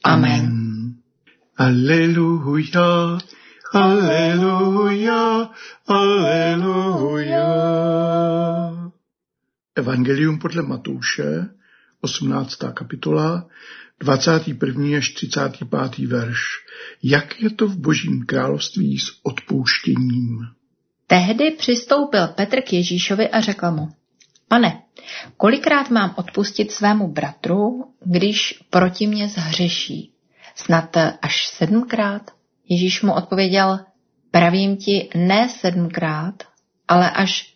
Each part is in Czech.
Amen. Aleluja, aleluja, aleluja. Evangelium podle Matouše, 18. kapitola, 21. až 35. verš. Jak je to v Božím království s odpouštěním? Tehdy přistoupil Petr k Ježíšovi a řekl mu: Pane, kolikrát mám odpustit svému bratru, když proti mně zhřeší? Snad až 7krát? Ježíš mu odpověděl: Pravím ti, ne 7krát, ale až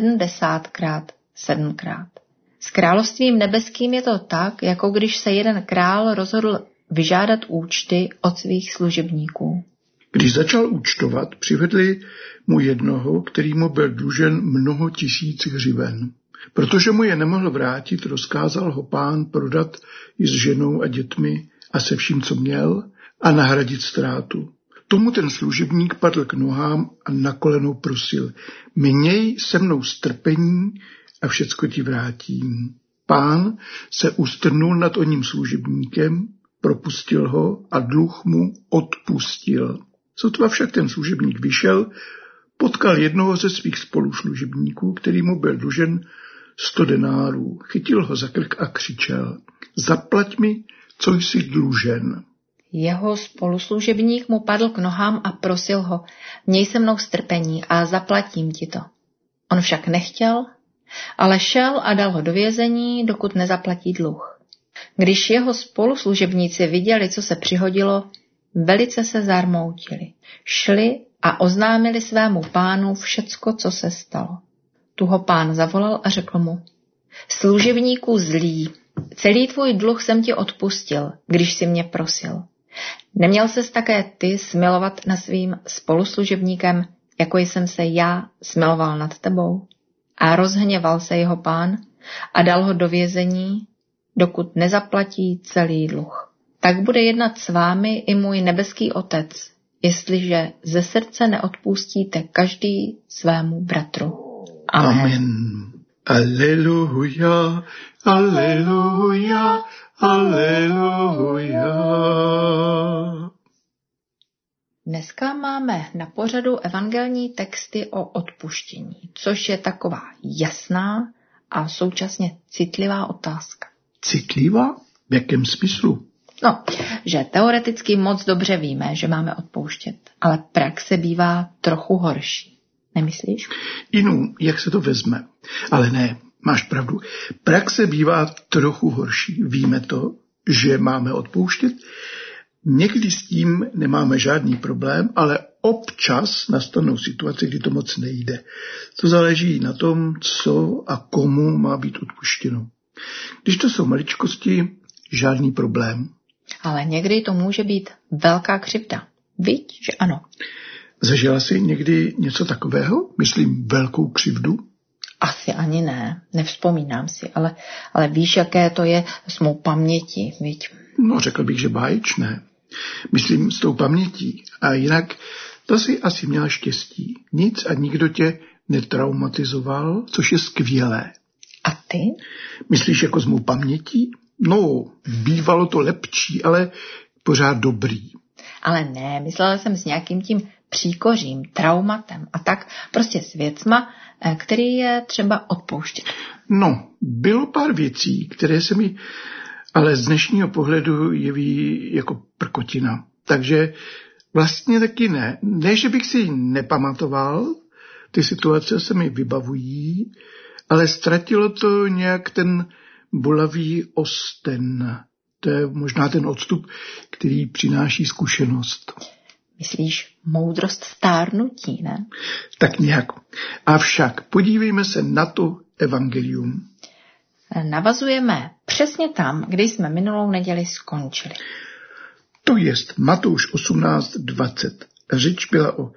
70krát 7krát. S královstvím nebeským je to tak, jako když se jeden král rozhodl vyžádat účty od svých služebníků. Když začal účtovat, přivedli mu jednoho, který mu byl dlužen mnoho tisíc hřiven. Protože mu je nemohl vrátit, rozkázal ho pán prodat i s ženou a dětmi a se vším, co měl, a nahradit ztrátu. Tomu ten služebník padl k nohám a na kolenou prosil: Měj se mnou strpení a všecko ti vrátím. Pán se ustrnul nad oním služebníkem, propustil ho a dluh mu odpustil. Sotva však ten služebník vyšel, potkal jednoho ze svých spoluslužebníků, který mu byl dlužen 100 denárů. Chytil ho za krk a křičel: Zaplať mi, co jsi dlužen. Jeho spoluslužebník mu padl k nohám a prosil ho: Měj se mnou strpení a zaplatím ti to. On však nechtěl, ale šel a dal ho do vězení, dokud nezaplatí dluh. Když jeho spoluslužebníci viděli, co se přihodilo, velice se zarmoutili. Šli a oznámili svému pánu všecko, co se stalo. Tu ho pán zavolal a řekl mu: Služebníku zlý, celý tvůj dluh jsem ti odpustil, když si mě prosil. Neměl ses také ty smilovat nad svým spoluslužebníkem, jako jsem se já smiloval nad tebou? A rozhněval se jeho pán a dal ho do vězení, dokud nezaplatí celý dluh. Tak bude jednat s vámi i můj nebeský Otec, jestliže ze srdce neodpustíte každý svému bratru. Amen. Amen. Aleluja, aleluja, aleluja. Dneska máme na pořadu evangelní texty o odpuštění, což je taková jasná a současně citlivá otázka. Citlivá? V jakém smyslu? No, že teoreticky moc dobře víme, že máme odpouštět, ale praxe bývá trochu horší. Nemyslíš? Inu, jak se to vezme? Ale ne, máš pravdu. Praxe bývá trochu horší. Víme to, že máme odpouštět. Někdy s tím nemáme žádný problém, ale občas nastanou situace, kdy to moc nejde. To záleží na tom, co a komu má být odpuštěno. Když to jsou maličkosti, žádný problém. Ale někdy to může být velká křivda. Viď, že ano? Zažila jsi někdy něco takového? Myslím velkou křivdu? Asi ani ne, nevzpomínám si, ale víš, jaké to je s mou pamětí, viď? No, řekl bych, že báječné. Myslím s tou pamětí. A jinak to si asi měla štěstí. Nic a nikdo tě netraumatizoval, což je skvělé. A ty? Myslíš jako s mou pamětí? No, bývalo to lepší, ale pořád dobrý. Ale ne, myslela jsem s nějakým tím příkořím, traumatem a tak, prostě s věcma, který je třeba odpouštět. No, bylo pár věcí, které se mi ale z dnešního pohledu jeví jako prkotina. Takže vlastně taky ne. Ne, že bych si ji nepamatoval, ty situace se mi vybavují, ale ztratilo to nějak ten bolavý osten. To je možná ten odstup, který přináší zkušenost. Myslíš moudrost stárnutí, ne? Tak nějak. Avšak podívejme se na to evangelium. Navazujeme přesně tam, kde jsme minulou neděli skončili. To jest Matouš 18:20. Řeč byla o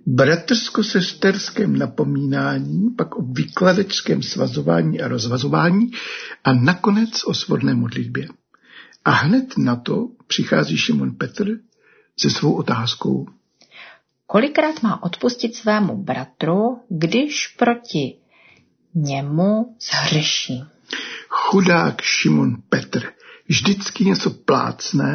bratrsko-sesterském napomínání, pak o vykladečském svazování a rozvazování a nakonec o svodné modlitbě. A hned na to přichází Šimon Petr se svou otázkou. Kolikrát má odpustit svému bratru, když proti němu zhřeší? Chudák Šimon Petr vždycky něco plácne